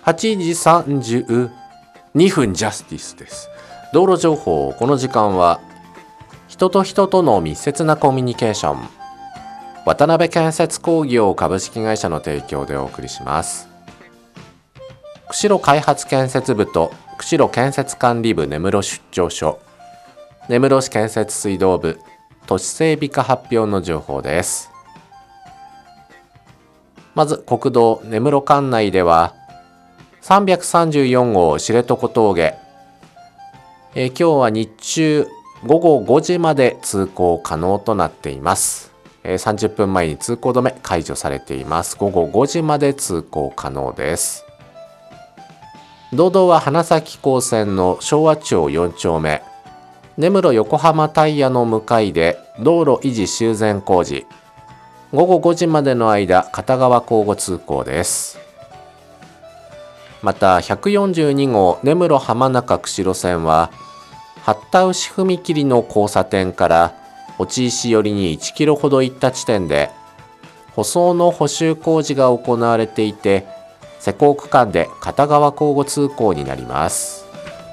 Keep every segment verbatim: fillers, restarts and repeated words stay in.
はちじさんじゅうにふんジャスティスです。道路情報。この時間は人と人との密接なコミュニケーション、渡辺建設工業株式会社の提供でお送りします。釧路開発建設部と釧路建設管理部根室出張所、根室市建設水道部都市整備課発表の情報です。まず国道根室管内ではさんびゃくさんじゅうよんごう知床峠、えー、今日は日中ごごごじまで通行可能となっています。えー、さんじゅっぷんまえに通行止め解除されています。ごごごじまで通行可能です。道道は花咲高専の昭和町よん丁目、根室横浜タイヤの向かいで道路維持修繕工事、ごごごじまでの間片側交互通行です。またひゃくよんじゅうにごう根室浜中釧路線は八田牛踏切の交差点から落石寄りにいちキロほど行った地点で舗装の補修工事が行われていて、施工区間で片側交互通行になります。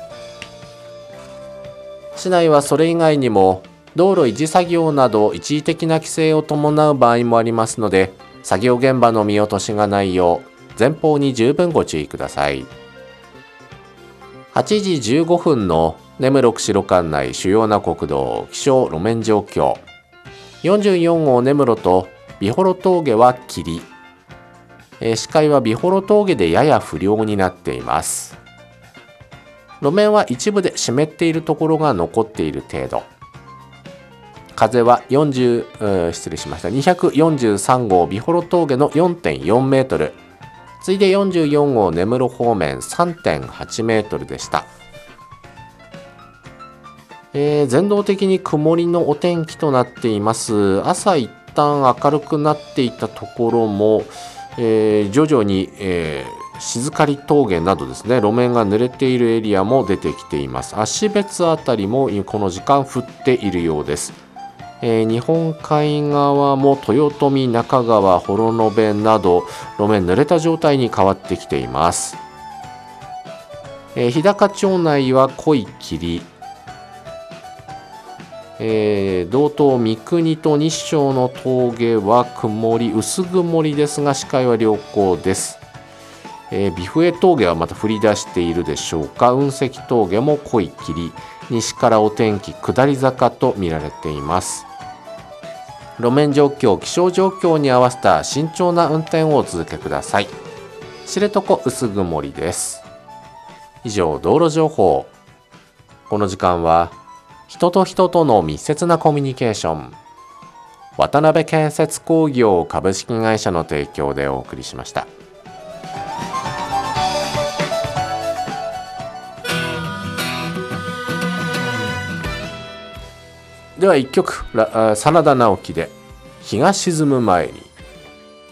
市内はそれ以外にも道路維持作業など一時的な規制を伴う場合もありますので、作業現場の見落としがないよう前方に十分ご注意ください。はちじじゅうごふんの根室釧路管内主要な国道気象路面状況。よんじゅうよんごう根室と美幌峠は霧、えー、視界は美幌峠でやや不良になっています。路面は一部で湿っているところが残っている程度。風は40、えー、失礼しましたにひゃくよんじゅうさんごう美幌峠の よんてんよんメートル、次いでよんじゅうよんごう根室方面 さんてんはちメートルでした。えー、全道的に曇りのお天気となっています。朝一旦明るくなっていたところも、えー、徐々に、えー、静刈峠などですね、路面が濡れているエリアも出てきています。芦別あたりもこの時間降っているようです。えー、日本海側も豊臣、中川、幌延など路面濡れた状態に変わってきています。えー、日高町内は濃い霧、えー、道東三国と日照の峠は曇り、薄曇りですが視界は良好です。えー、美笛峠はまた降り出しているでしょうか。雲石峠も濃い霧、西からお天気下り坂と見られています。路面状況、気象状況に合わせた慎重な運転をお続けください。知床薄曇りです。以上、道路情報。この時間は人と人との密接なコミュニケーション、渡辺建設工業株式会社の提供でお送りしました。ではいっきょく、真田ナオキで日が沈む前に。